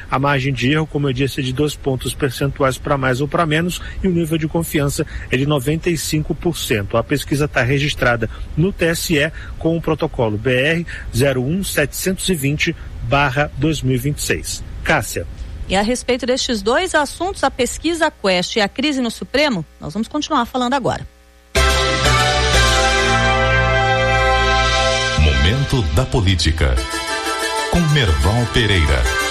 A margem de erro, como eu disse, é de 2 pontos percentuais para mais ou para menos, e o nível de confiança é de 95%. A pesquisa está registrada no TSE com o protocolo BR 01720/2026. Cássia. E a respeito destes dois assuntos, a pesquisa Quest e a crise no Supremo, nós vamos continuar falando agora. Momento da Política, com Merval Pereira.